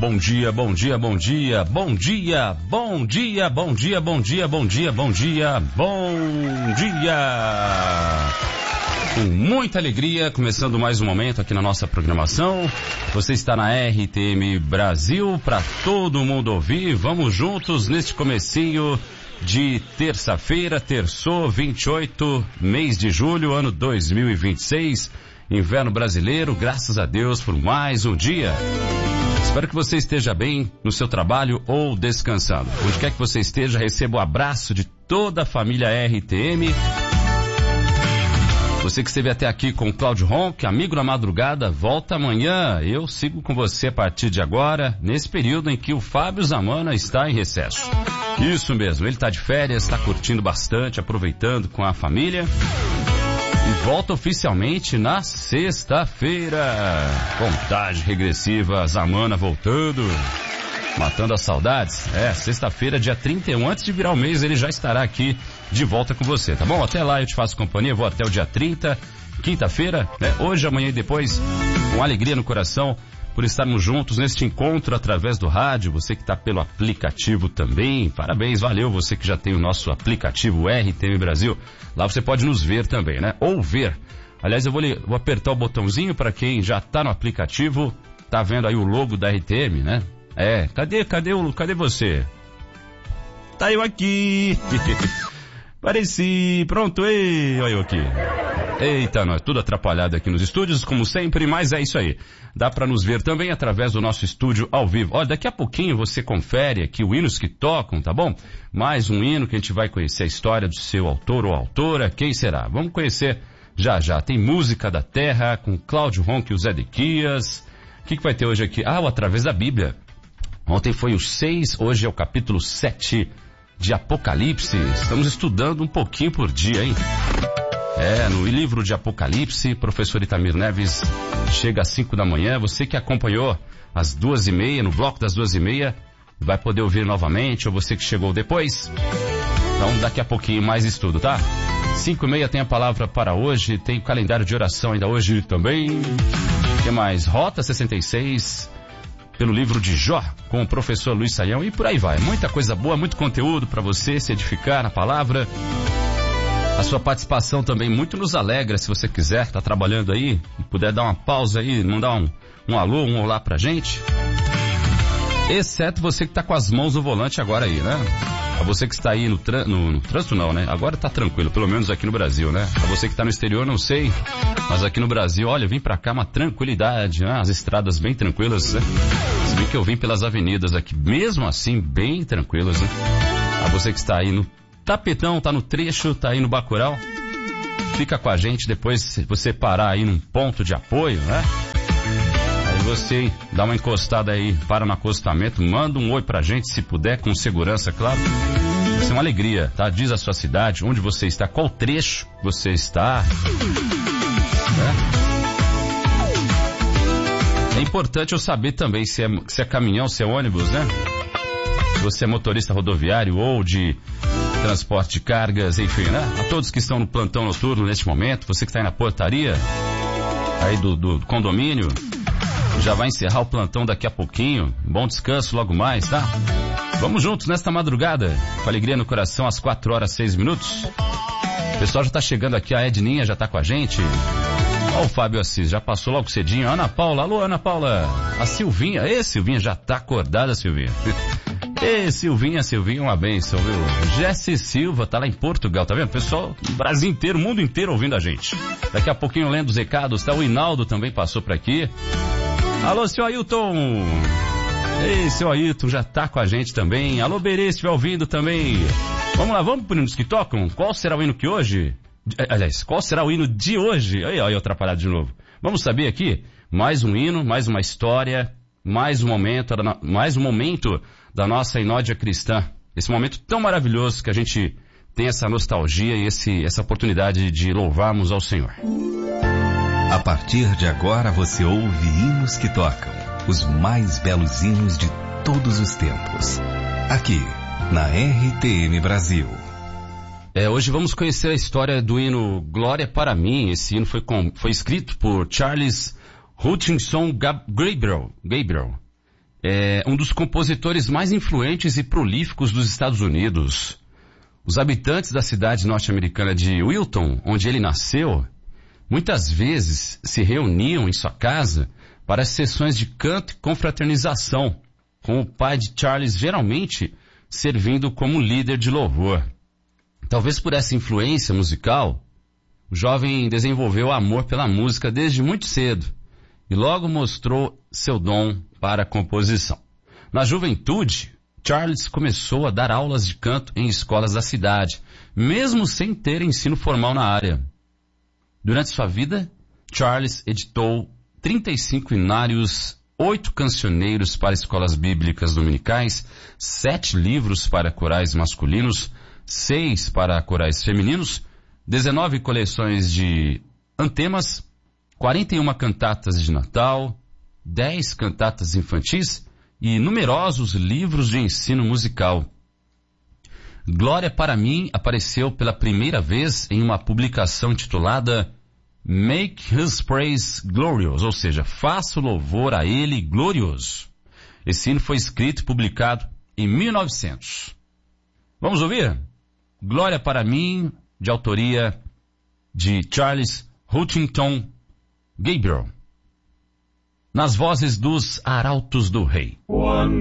bom dia, bom dia, bom dia, bom dia, bom dia, bom dia, bom dia, bom dia, bom dia, bom dia. Com muita alegria, começando mais um momento aqui na nossa programação. Você está na RTM Brasil, para todo mundo ouvir. Vamos juntos neste comecinho de terça-feira, terçou 28, mês de julho, ano 2026. Inverno brasileiro, graças a Deus por mais um dia. Espero que você esteja bem no seu trabalho ou descansando. Onde quer que você esteja, receba o abraço de toda a família RTM. Você que esteve até aqui com o Cláudio Ronck, amigo na madrugada, volta amanhã. Eu sigo com você a partir de agora, nesse período em que o Fábio Zamana está em recesso. Isso mesmo, ele está de férias, está curtindo bastante, aproveitando com a família. E volta oficialmente na sexta-feira. Contagem regressiva, Zamana voltando, matando as saudades. Sexta-feira, dia 31, antes de virar o mês, ele já estará aqui de volta com você, tá bom? Até lá eu te faço companhia, vou até o dia 30, quinta-feira, né? Hoje, amanhã e depois, com alegria no coração, por estarmos juntos neste encontro através do rádio. Você que está pelo aplicativo também, parabéns, valeu, você que já tem o nosso aplicativo RTM Brasil. Lá você pode nos ver também, né? Ou ver. Aliás, eu vou apertar o botãozinho para quem já está no aplicativo, tá vendo aí o logo da RTM, né? Cadê você? Tá eu aqui. Pareci, pronto, olha eu aqui. Eita, nós tudo atrapalhado aqui nos estúdios, como sempre, mas é isso aí. Dá pra nos ver também através do nosso estúdio ao vivo. Olha, daqui a pouquinho você confere aqui os hinos que tocam, tá bom? Mais um hino que a gente vai conhecer a história do seu autor ou autora, quem será? Vamos conhecer já já. Tem Música da Terra com Cláudio Ronck e o Zé Dequias. O que vai ter hoje aqui? O Através da Bíblia. Ontem foi o 6, hoje é o capítulo 7 de Apocalipse. Estamos estudando um pouquinho por dia, hein? No livro de Apocalipse, professor Itamir Neves chega às 5 da manhã. Você que acompanhou às 2h30, no bloco das 2h30, vai poder ouvir novamente, ou você que chegou depois. Então daqui a pouquinho mais estudo, tá? 5h30 tem a palavra para hoje, tem o calendário de oração ainda hoje também. O que mais? Rota 66, pelo livro de Jó, com o professor Luiz Saião, e por aí vai. Muita coisa boa, muito conteúdo para você se edificar na palavra. A sua participação também muito nos alegra, se você quiser, tá trabalhando aí, e puder dar uma pausa aí, mandar um alô, um olá pra gente. Exceto você que tá com as mãos no volante agora aí, né? A você que está aí no trânsito não, né? Agora tá tranquilo, pelo menos aqui no Brasil, né? A você que tá no exterior, não sei, mas aqui no Brasil, olha, eu vim pra cá uma tranquilidade, né? As estradas bem tranquilas, né? Se bem que eu vim pelas avenidas aqui, mesmo assim, bem tranquilas, né? A você que está aí no tapetão, tá no trecho, tá aí no Bacurau, fica com a gente, depois se você parar aí num ponto de apoio, né? Aí você dá uma encostada aí, para no acostamento, manda um oi pra gente, se puder, com segurança, claro. Isso é uma alegria, tá? Diz a sua cidade, onde você está, qual trecho você está, né? É importante eu saber também se é caminhão, se é ônibus, né? Se você é motorista rodoviário ou de transporte de cargas, enfim, né? A todos que estão no plantão noturno neste momento, você que está aí na portaria, aí do condomínio, já vai encerrar o plantão daqui a pouquinho. Bom descanso logo mais, tá? Vamos juntos nesta madrugada, com alegria no coração, às 4h06. O pessoal já tá chegando aqui, a Edninha já tá com a gente. Ó, o Fábio Assis, já passou logo cedinho. Ana Paula, alô Ana Paula. A Silvinha, Silvinha, já tá acordada, Silvinha. Silvinha, uma bênção, viu? Jesse Silva tá lá em Portugal, tá vendo? Pessoal, o Brasil inteiro, o mundo inteiro ouvindo a gente. Daqui a pouquinho lendo os recados, tá? O Hinaldo também passou por aqui. Alô, seu Ailton. Seu Ailton já tá com a gente também. Alô, Berê, se estiver ouvindo também. Vamos lá, vamos pro hinos que tocam? Qual será o hino que hoje? Aliás, qual será o hino de hoje? Aí, eu atrapalhado de novo. Vamos saber aqui? Mais um hino, mais uma história, mais um momento da nossa inódia cristã. Esse momento tão maravilhoso que a gente tem essa nostalgia e essa oportunidade de louvarmos ao Senhor. A partir de agora você ouve hinos que tocam, os mais belos hinos de todos os tempos. Aqui, na RTM Brasil. Hoje vamos conhecer a história do hino Glória para Mim. Esse hino foi escrito por Charles Hutchinson Gabriel. é um dos compositores mais influentes e prolíficos dos Estados Unidos. Os habitantes da cidade norte-americana de Wilton, onde ele nasceu, muitas vezes se reuniam em sua casa para as sessões de canto e confraternização, com o pai de Charles geralmente servindo como líder de louvor. Talvez por essa influência musical, o jovem desenvolveu amor pela música desde muito cedo e logo mostrou seu dom para a composição. Na juventude, Charles começou a dar aulas de canto em escolas da cidade, mesmo sem ter ensino formal na área. Durante sua vida, Charles editou 35 hinários, 8 cancioneiros para escolas bíblicas dominicais, 7 livros para corais masculinos, 6 para corais femininos, 19 coleções de antemas, 41 cantatas de Natal, 10 cantatas infantis e numerosos livros de ensino musical. Glória para mim apareceu pela primeira vez em uma publicação intitulada Make His Praise Glorious, ou seja, faça o louvor a Ele glorioso. Esse hino foi escrito e publicado em 1900. Vamos ouvir? Glória para mim, de autoria de Charles Huntington Gabriel, nas vozes dos Arautos do Rei.